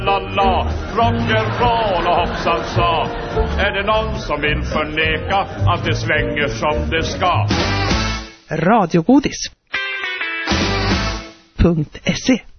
La, rock'n'roll och hoppsan sa. Är det någon som vill förneka att det svänger som det ska? Radiogodis.se